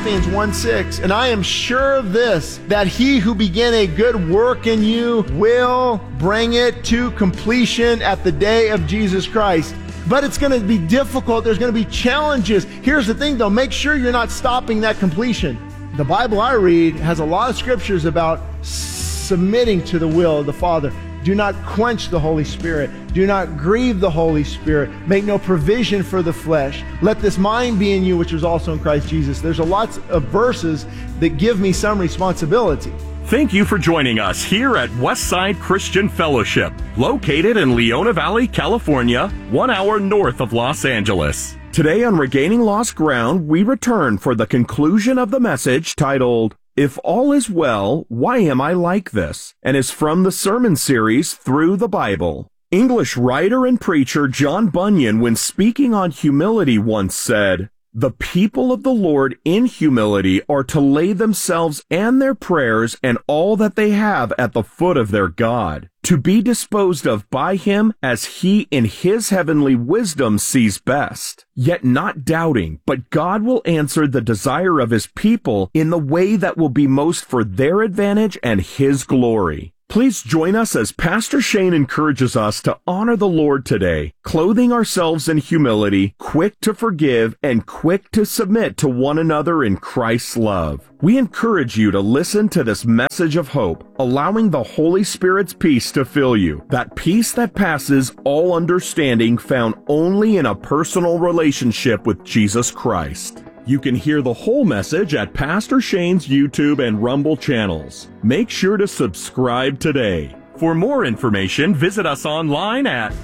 Philippians 1:6, and I am sure of this, that he who began a good work in you will bring it to completion at the day of Jesus Christ. But it's going to be difficult. There's going to be challenges. Here's the thing, though. Make sure you're not stopping that completion. The Bible I read has a lot of scriptures about submitting to the will of the Father. Do not quench the Holy Spirit. Do not grieve the Holy Spirit. Make no provision for the flesh. Let this mind be in you, which was also in Christ Jesus. There's a lot of verses that give me some responsibility. Thank you for joining us here at Westside Christian Fellowship, located in Leona Valley, California, 1 hour north of Los Angeles. Today on Regaining Lost Ground, we return for the conclusion of the message titled, If All Is Well, Why Am I Like This? And is from the sermon series Through the Bible. English writer and preacher John Bunyan, when speaking on humility, once said, "The people of the Lord in humility are to lay themselves and their prayers and all that they have at the foot of their God, to be disposed of by him as he in his heavenly wisdom sees best, yet not doubting, but God will answer the desire of his people in the way that will be most for their advantage and his glory." Please join us as Pastor Shane encourages us to honor the Lord today, clothing ourselves in humility, quick to forgive, and quick to submit to one another in Christ's love. We encourage you to listen to this message of hope, allowing the Holy Spirit's peace to fill you, that peace that passes all understanding found only in a personal relationship with Jesus Christ. You can hear the whole message at Pastor Shane's YouTube and Rumble channels. Make sure to subscribe today. For more information, visit us online at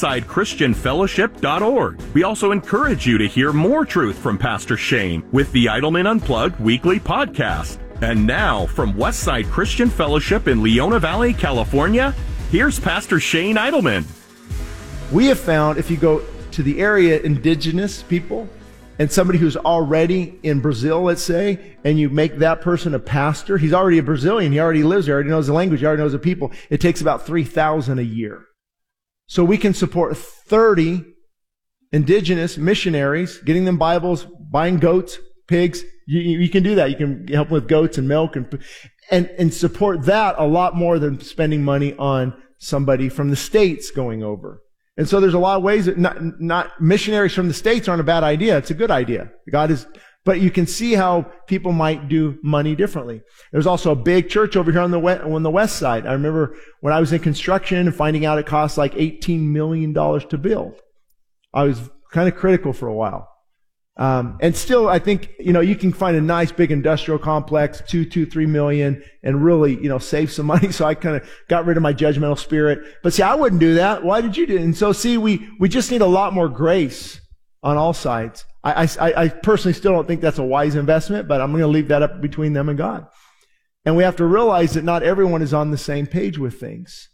westsidechristianfellowship.org. We also encourage you to hear more truth from Pastor Shane with the Idleman Unplugged weekly podcast. And now, from Westside Christian Fellowship in Leona Valley, California, here's Pastor Shane Idleman. We have found, if you go to the area, indigenous people, and somebody who's already in Brazil, let's say, and you make that person a pastor, he's already a Brazilian, he already lives there, already knows the language, he already knows the people. It takes about $3,000 a year. So we can support 30 indigenous missionaries, getting them Bibles, buying goats, pigs. You can do that. You can help with goats and milk and support that a lot more than spending money on somebody from the States going over. And so there's a lot of ways that not missionaries from the States aren't a bad idea. It's a good idea. But you can see how people might do money differently. There's also a big church over here on the west side. I remember when I was in construction and finding out it costs like $18 million to build. I was kind of critical for a while. And still, I think, you can find a nice big industrial complex, $3 million, and really, save some money. So I kind of got rid of my judgmental spirit. But see, I wouldn't do that. Why did you do it? And so see, we just need a lot more grace on all sides. I personally still don't think that's a wise investment, but I'm going to leave that up between them and God. And we have to realize that not everyone is on the same page with things.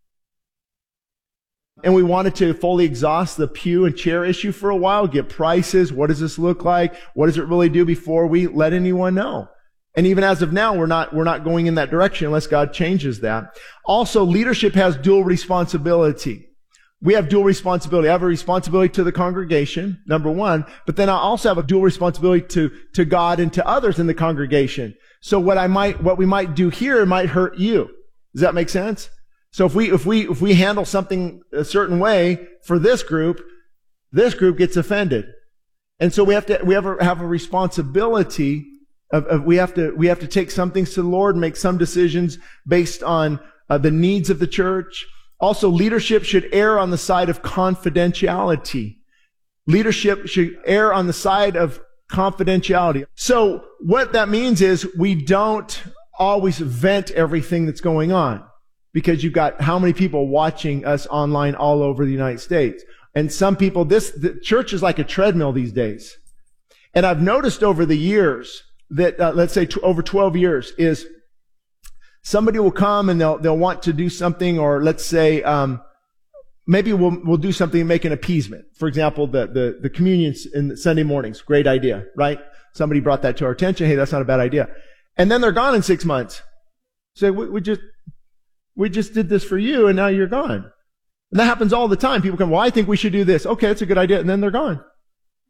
And we wanted to fully exhaust the pew and chair issue for a while, get prices. What does this look like? What does it really do before we let anyone know? And even as of now, we're not going in that direction unless God changes that. Also, leadership has dual responsibility. We have dual responsibility. I have a responsibility to the congregation, number one, but then I also have a dual responsibility to God and to others in the congregation. So what we might do here might hurt you. Does that make sense? So if we handle something a certain way for this group gets offended. And so we have a responsibility we have to take some things to the Lord and make some decisions based on the needs of the church. Also, leadership should err on the side of confidentiality. Leadership should err on the side of confidentiality. So what that means is we don't always vent everything that's going on. Because you've got how many people watching us online all over the United States. And some people, the church is like a treadmill these days. And I've noticed over the years that, let's say over 12 years, is somebody will come and they'll want to do something, or let's say, maybe we'll do something and make an appeasement. For example, the communions in Sunday mornings. Great idea, right? Somebody brought that to our attention. Hey, that's not a bad idea. And then they're gone in 6 months. So we just did this for you, and now you're gone. And that happens all the time. People come, well, I think we should do this. Okay, that's a good idea. And then they're gone.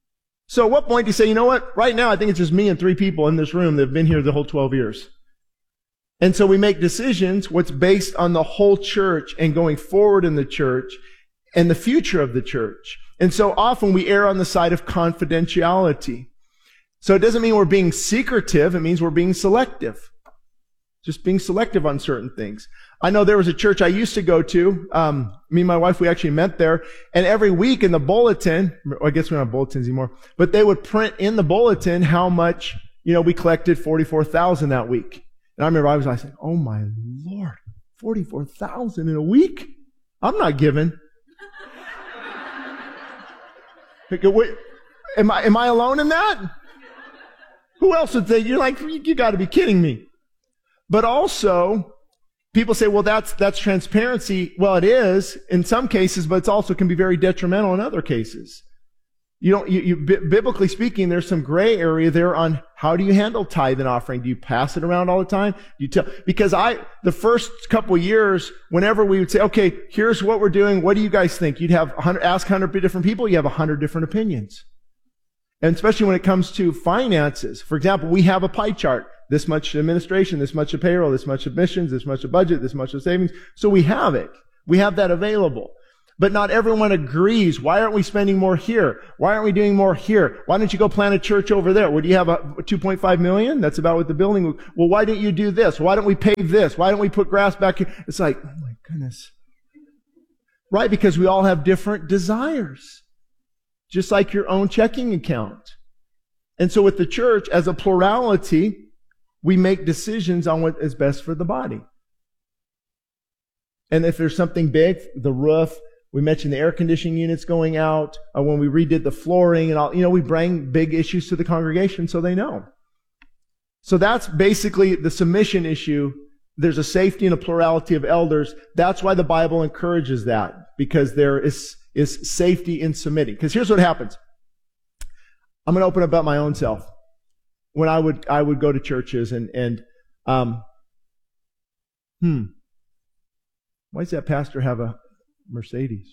So at what point do you say, you know what? Right now, I think it's just me and 3 people in this room that have been here the whole 12 years. And so we make decisions what's based on the whole church and going forward in the church and the future of the church. And so often we err on the side of confidentiality. So it doesn't mean we're being secretive. It means we're being selective. Just being selective on certain things. I know there was a church I used to go to. Me and my wife, we actually met there. And every week in the bulletin, I guess we don't have bulletins anymore, but they would print in the bulletin how much, we collected $44,000 that week. And I remember I was like, oh my Lord, $44,000 in a week? I'm not giving. Am I alone in that? Who else would think? You're like, you got to be kidding me. But also, people say, well, that's transparency. Well, it is in some cases, but it also can be very detrimental in other cases. Biblically speaking, there's some gray area there on how do you handle tithe and offering? Do you pass it around all the time? Because the first couple of years, whenever we would say, okay, here's what we're doing. What do you guys think? You'd have ask 100 different people. You have 100 different opinions. And especially when it comes to finances. For example, we have a pie chart. This much administration, this much of payroll, this much of missions, this much of budget, this much of savings. So we have it. We have that available. But not everyone agrees. Why aren't we spending more here? Why aren't we doing more here? Why don't you go plant a church over there? Would you have a 2.5 million? That's about what the building would. Well, why don't you do this? Why don't we pave this? Why don't we put grass back here? It's like, oh my goodness. Right? Because we all have different desires. Just like your own checking account. And so with the church, as a plurality, we make decisions on what is best for the body. And if there's something big, the roof, we mentioned the air conditioning units going out, when we redid the flooring and all, we bring big issues to the congregation so they know. So that's basically the submission issue. There's a safety and a plurality of elders. That's why the Bible encourages that, because there is safety in submitting. Because here's what happens. I'm going to open about my own self. When I would go to churches and why does that pastor have a Mercedes?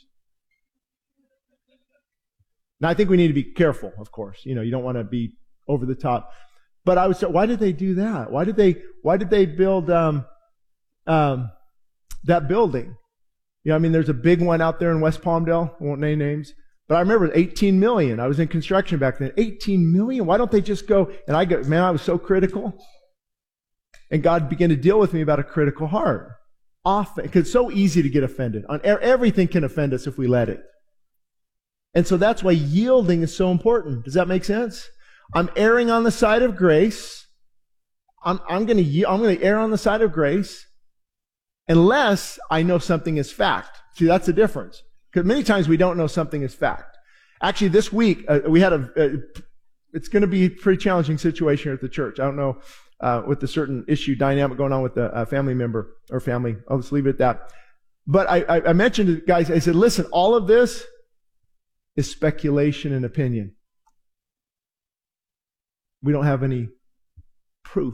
Now I think we need to be careful, of course. You don't want to be over the top. But I would say, why did they do that? Why did they build that building? There's a big one out there in West Palmdale. I won't name names. But I remember 18 million. I was in construction back then. 18 million? Why don't they just go? And I was so critical. And God began to deal with me about a critical heart. Often, because it's so easy to get offended. Everything can offend us if we let it. And so that's why yielding is so important. Does that make sense? I'm erring on the side of grace. I'm going to err on the side of grace unless I know something is fact. See, that's the difference. Because many times we don't know something is fact. Actually, this week, we had it's going to be a pretty challenging situation here at the church. I don't know, with the certain issue dynamic going on with the family member or family. I'll just leave it at that. But I mentioned to guys, I said, listen, all of this is speculation and opinion. We don't have any proof.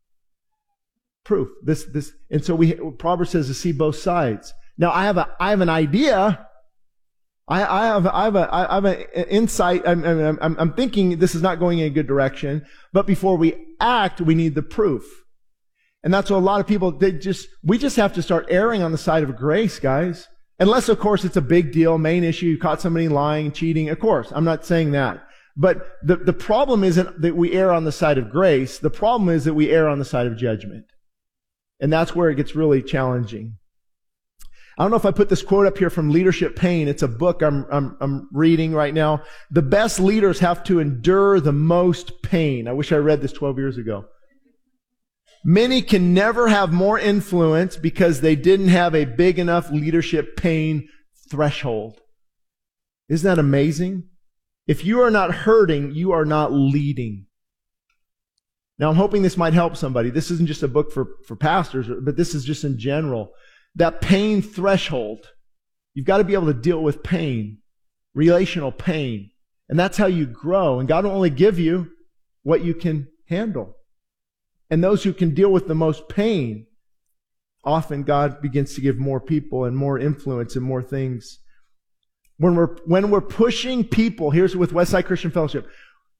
And so Proverbs says to see both sides. Now I have an idea. I have an insight. I'm thinking this is not going in a good direction. But before we act, we need the proof. And that's what a lot of people, we just have to start erring on the side of grace, guys. Unless, of course, it's a big deal, main issue, you caught somebody lying, cheating. Of course, I'm not saying that. But the problem isn't that we err on the side of grace. The problem is that we err on the side of judgment. And that's where it gets really challenging. I don't know if I put this quote up here from Leadership Pain. It's a book I'm reading right now. The best leaders have to endure the most pain. I wish I read this 12 years ago. Many can never have more influence because they didn't have a big enough leadership pain threshold. Isn't that amazing? If you are not hurting, you are not leading. Now, I'm hoping this might help somebody. This isn't just a book for pastors, but this is just in general. That pain threshold. You've got to be able to deal with pain, relational pain. And that's how you grow. And God will only give you what you can handle. And those who can deal with the most pain, often God begins to give more people and more influence and more things. When we're pushing people, here's with Westside Christian Fellowship,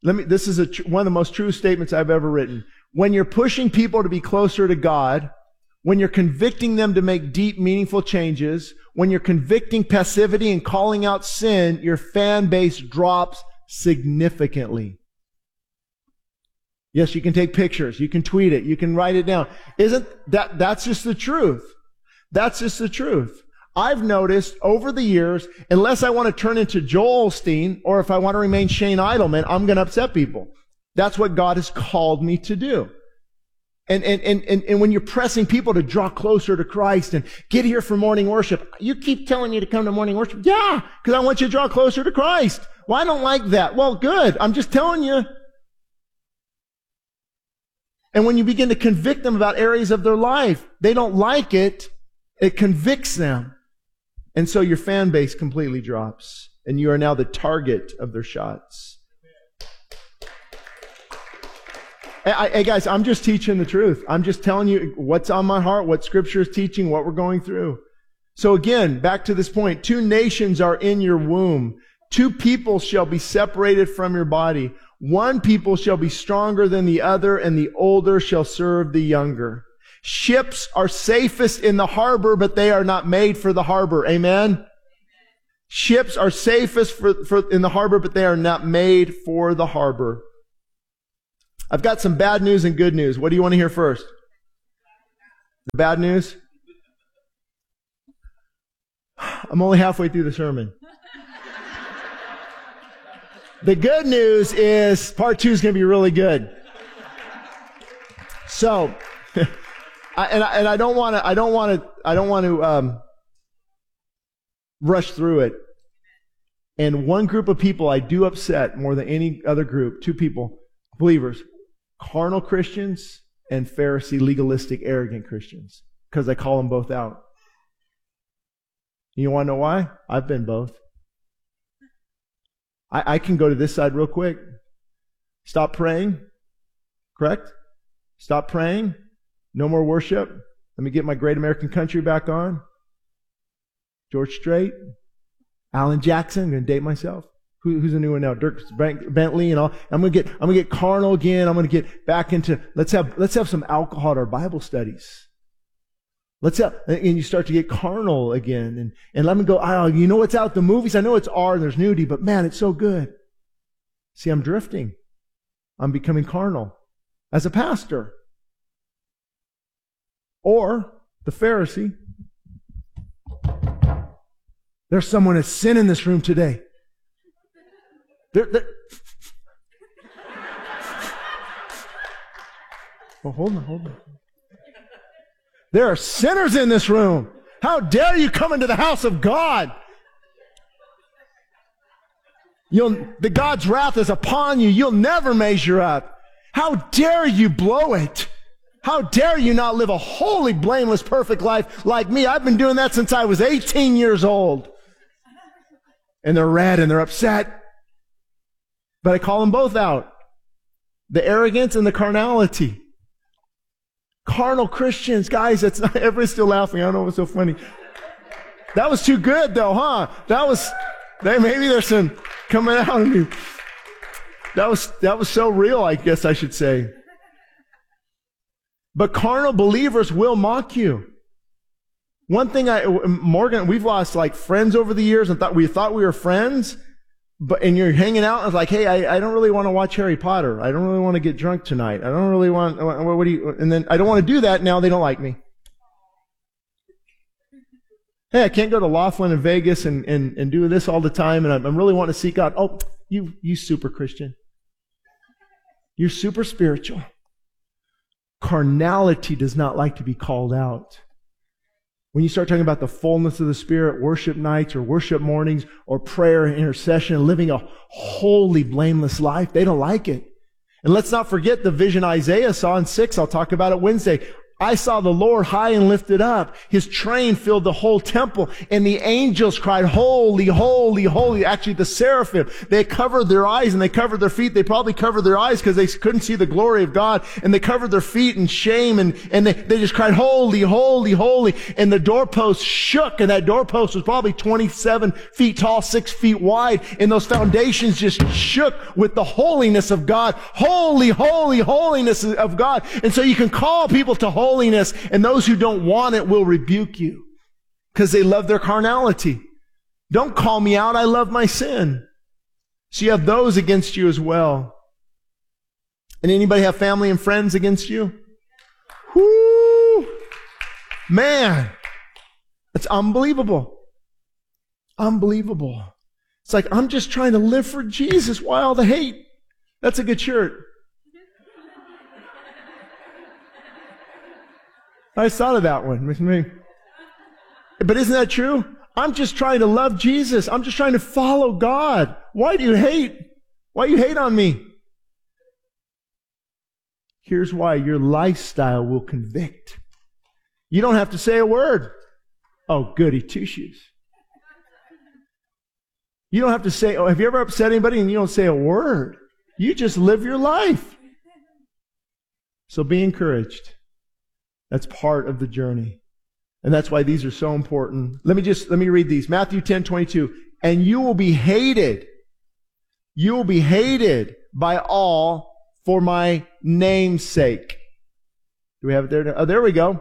This is one of the most true statements I've ever written. When you're pushing people to be closer to God, when you're convicting them to make deep, meaningful changes, when you're convicting passivity and calling out sin, your fan base drops significantly. Yes, you can take pictures, you can tweet it, you can write it down. That's just the truth. That's just the truth. I've noticed over the years, unless I want to turn into Joel Osteen, or if I want to remain Shane Idleman, I'm going to upset people. That's what God has called me to do. And when you're pressing people to draw closer to Christ and get here for morning worship, you keep telling you to come to morning worship. Yeah, because I want you to draw closer to Christ. Well, I don't like that. Well, good. I'm just telling you. And when you begin to convict them about areas of their life, they don't like it. It convicts them. And so your fan base completely drops, and you are now the target of their shots. Hey guys, I'm just teaching the truth. I'm just telling you what's on my heart, what Scripture is teaching, what we're going through. So again, back to this point, 2 nations are in your womb. 2 people shall be separated from your body. 1 people shall be stronger than the other, and the older shall serve the younger. Ships are safest in the harbor, but they are not made for the harbor. Amen? Ships are safest in the harbor, but they are not made for the harbor. I've got some bad news and good news. What do you want to hear first? The bad news? I'm only halfway through the sermon. The good news is part 2 is going to be really good. So, I don't want to rush through it. And one group of people I do upset more than any other group, 2 people, believers, carnal Christians and Pharisee, legalistic, arrogant Christians, because I call them both out. You want to know why? I've been both. I can go to this side real quick. Stop praying. Correct? Stop praying. No more worship. Let me get my Great American Country back on. George Strait. Alan Jackson. I'm going to date myself. Who's the new one now? Dirk Bentley and all. I'm going to get carnal again. I'm going to get back into, let's have some alcohol at our Bible studies. And you start to get carnal again. And let me go, you know what's out? The movies, I know it's R and there's nudity, but man, it's so good. See, I'm drifting. I'm becoming carnal as a pastor. Or the Pharisee. There's someone that's sin in this room today. Oh, hold on. There are sinners in this room. How dare you come into the house of God? The God's wrath is upon you. You'll never measure up. How dare you blow it? How dare you not live a holy, blameless, perfect life like me? I've been doing that since I was 18 years old. And they're red and they're upset. But I call them both out. The arrogance and the carnality. Carnal Christians, guys, everybody's still laughing. I don't know what's so funny. That was too good though, huh? Maybe there's some coming out of me. That was so real, I guess I should say. But carnal believers will mock you. One thing Morgan, we've lost like friends over the years and we thought we were friends. And you're hanging out and it's like, hey, I don't really want to watch Harry Potter. I don't really want to get drunk tonight. I don't really want, what do you, and then I don't want to do that. Now they don't like me. Hey, I can't go to Laughlin in Vegas and do this all the time. And I'm really wanting to seek out. Oh, you super Christian. You're super spiritual. Carnality does not like to be called out. When you start talking about the fullness of the Spirit, worship nights or worship mornings or prayer and intercession, living a holy, blameless life, they don't like it. And let's not forget the vision Isaiah saw in 6. I'll talk about it Wednesday. I saw the Lord high and lifted up. His train filled the whole temple, and the angels cried, holy, holy, holy. Actually, the seraphim, they covered their eyes and they covered their feet. They probably covered their eyes because they couldn't see the glory of God, and they covered their feet in shame, and they just cried, holy, holy, holy. And the doorpost shook, and that doorpost was probably 27 feet tall, 6 feet wide, and those foundations just shook with the holiness of God. Holy, holy, holiness of God. And so you can call people to holiness, and those who don't want it will rebuke you because they love their carnality. Don't call me out. I love my sin. So you have those against you as well. And anybody have family and friends against you? Whoo! Man, it's unbelievable. Unbelievable. It's like, I'm just trying to live for Jesus. Why all the hate? That's a good shirt. I thought of that one with me. But isn't that true? I'm just trying to love Jesus. I'm just trying to follow God. Why do you hate? Why do you hate on me? Here's why. Your lifestyle will convict. You don't have to say a word. Oh, goody two-shoes. You don't have to say, oh, have you ever upset anybody and you don't say a word? You just live your life. So be encouraged. That's part of the journey. And that's why these are so important. Let me read these. Matthew 10:22. And you will be hated. You will be hated by all for my name's sake. Do we have it there? Oh, there we go.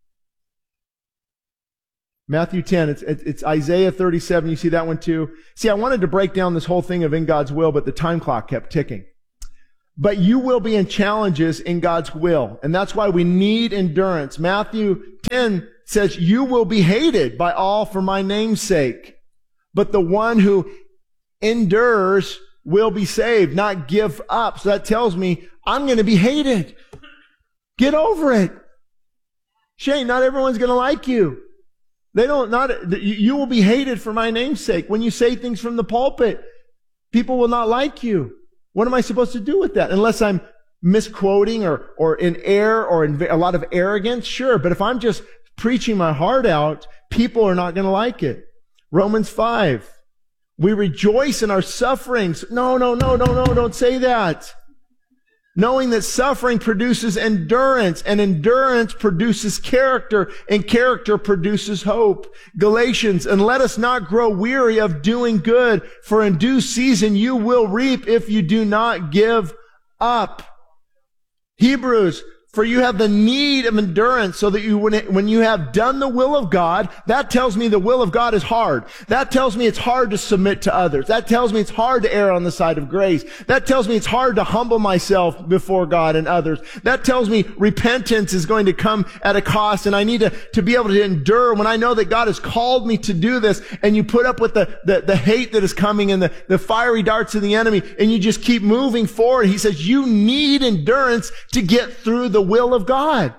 Matthew 10. It's Isaiah 37. You see that one too? See, I wanted to break down this whole thing of in God's will, but the time clock kept ticking. But you will be in challenges in God's will. And that's why we need endurance. Matthew 10 says, you will be hated by all for my name's sake. But the one who endures will be saved, not give up. So that tells me I'm going to be hated. Get over it. Shane, not everyone's going to like you. You will be hated for my name's sake. When you say things from the pulpit, people will not like you. What am I supposed to do with that? Unless I'm misquoting or in error or in a lot of arrogance, sure. But if I'm just preaching my heart out, people are not going to like it. Romans 5. We rejoice in our sufferings. No, don't say that. Knowing that suffering produces endurance, and endurance produces character, and character produces hope. Galatians, and let us not grow weary of doing good, for in due season you will reap if you do not give up. Hebrews, for you have the need of endurance so that when you have done the will of God, that tells me the will of God is hard. That tells me it's hard to submit to others. That tells me it's hard to err on the side of grace. That tells me it's hard to humble myself before God and others. That tells me repentance is going to come at a cost, and I need to be able to endure when I know that God has called me to do this, and you put up with the hate that is coming and the fiery darts of the enemy, and you just keep moving forward. He says you need endurance to get through the will of God.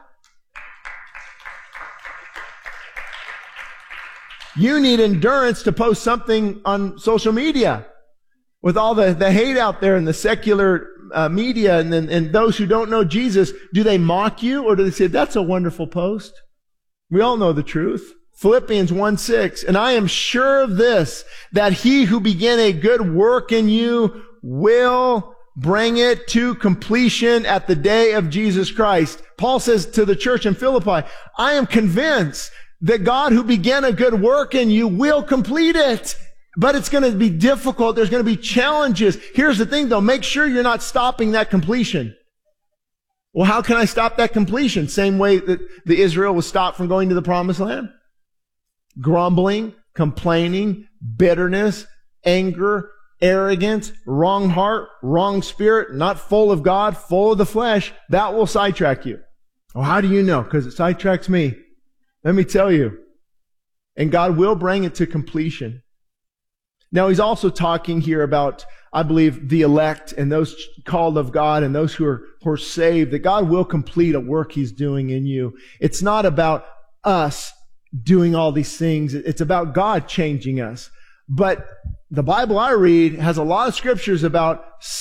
You need endurance to post something on social media. With all the hate out there in the secular media and those who don't know Jesus, do they mock you or do they say, that's a wonderful post? We all know the truth. Philippians 1:6, and I am sure of this, that he who began a good work in you will bring it to completion at the day of Jesus Christ. Paul says to the church in Philippi, I am convinced that God who began a good work in you will complete it. But it's going to be difficult. There's going to be challenges. Here's the thing though, make sure you're not stopping that completion. Well, how can I stop that completion? Same way that the Israel was stopped from going to the promised land. Grumbling, complaining, bitterness, anger, arrogance, wrong heart, wrong spirit, not full of God, full of the flesh, that will sidetrack you. Well, how do you know? Because it sidetracks me. Let me tell you. And God will bring it to completion. Now, he's also talking here about, I believe, the elect and those called of God and those who are saved, that God will complete a work he's doing in you. It's not about us doing all these things. It's about God changing us. But the Bible I read has a lot of scriptures about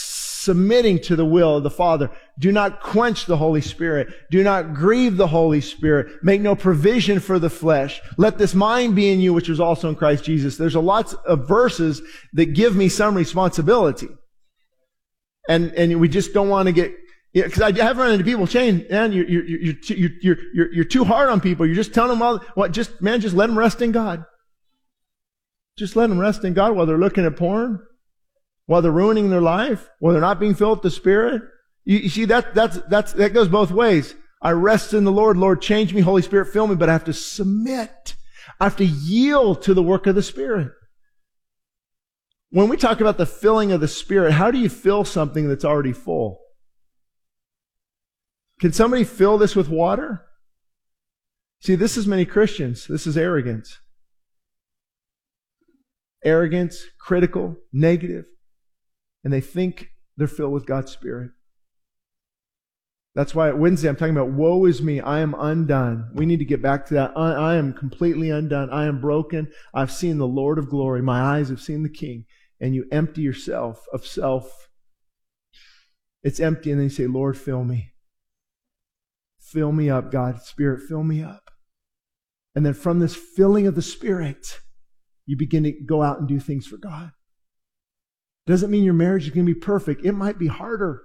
submitting to the will of the Father. Do not quench the Holy Spirit. Do not grieve the Holy Spirit. Make no provision for the flesh. Let this mind be in you, which was also in Christ Jesus. There's a lot of verses that give me some responsibility. And we just don't want to get, because I have run into people saying, man, you're too hard on people. You're just telling them just let them rest in God. Just let them rest in God while they're looking at porn, while they're ruining their life, while they're not being filled with the Spirit. You see, that goes both ways. I rest in the Lord. Lord, change me. Holy Spirit, fill me. But I have to submit. I have to yield to the work of the Spirit. When we talk about the filling of the Spirit, how do you fill something that's already full? Can somebody fill this with water? See, this is many Christians. This is arrogance. Arrogance, critical, negative. And they think they're filled with God's Spirit. That's why at Wednesday I'm talking about, woe is me, I am undone. We need to get back to that. I am completely undone. I am broken. I've seen the Lord of glory. My eyes have seen the King. And you empty yourself of self. It's empty, and then you say, Lord, fill me. Fill me up, God. Spirit, fill me up. And then from this filling of the Spirit, you begin to go out and do things for God. Doesn't mean your marriage is going to be perfect. It might be harder.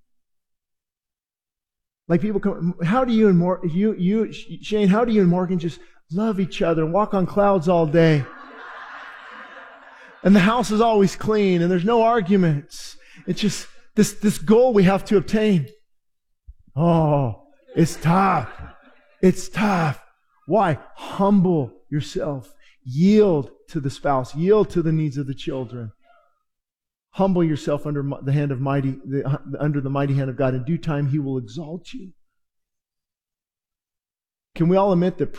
Like people come, how do you and Shane, how do you and Morgan just love each other and walk on clouds all day? And the house is always clean and there's no arguments. It's just this goal we have to obtain. Oh, it's tough. It's tough. Why? Humble yourself. Yield to the spouse. Yield to the needs of the children. Humble yourself under the mighty hand of God. In due time, He will exalt you. Can we all admit that